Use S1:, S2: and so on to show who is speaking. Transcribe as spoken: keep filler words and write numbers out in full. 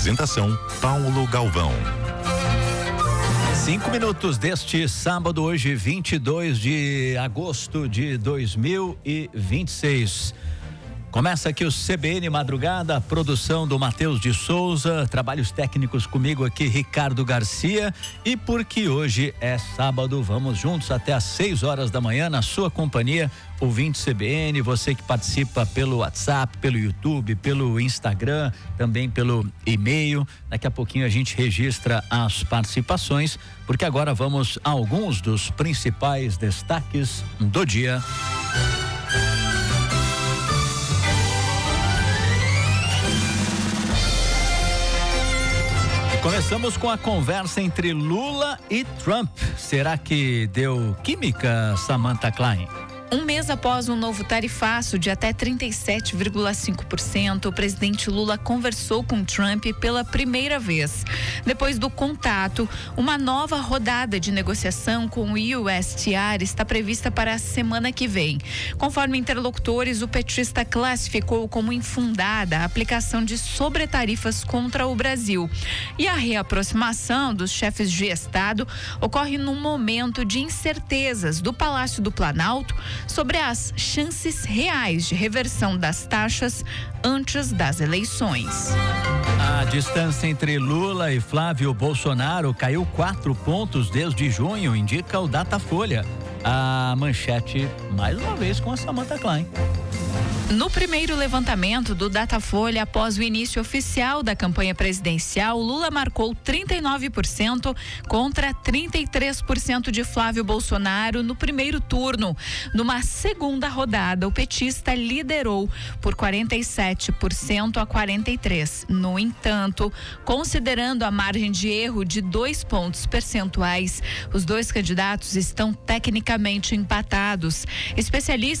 S1: Apresentação Paulo Galvão.
S2: Cinco minutos deste sábado, hoje vinte e dois de agosto de dois mil e vinte e seis. Começa aqui o C B N Madrugada, produção do Matheus de Souza, trabalhos técnicos comigo aqui, Ricardo Garcia, e porque hoje é sábado, vamos juntos até às seis horas da manhã na sua companhia, ouvinte C B N, você que participa pelo WhatsApp, pelo YouTube, pelo Instagram, também pelo e-mail. Daqui a pouquinho a gente registra as participações, porque agora vamos a alguns dos principais destaques do dia. Começamos com a conversa entre Lula e Trump. Será que deu química, Samantha Klein?
S3: Um mês após um novo tarifaço de até trinta e sete vírgula cinco por cento, o presidente Lula conversou com Trump pela primeira vez. Depois do contato, uma nova rodada de negociação com o U S T R está prevista para a semana que vem. Conforme interlocutores, o petista classificou como infundada a aplicação de sobretarifas contra o Brasil. E a reaproximação dos chefes de Estado ocorre num momento de incertezas do Palácio do Planalto sobre as chances reais de reversão das taxas antes das eleições.
S2: A distância entre Lula e Flávio Bolsonaro caiu quatro pontos desde junho, indica o Datafolha. A manchete, mais uma vez, com a Samantha Klein.
S3: No primeiro levantamento do Datafolha, após o início oficial da campanha presidencial, Lula marcou trinta e nove por cento contra trinta e três por cento de Flávio Bolsonaro no primeiro turno. Numa segunda rodada, o petista liderou por quarenta e sete por cento a quarenta e três por cento. No entanto, considerando a margem de erro de dois pontos percentuais, os dois candidatos estão tecnicamente empatados. Especialistas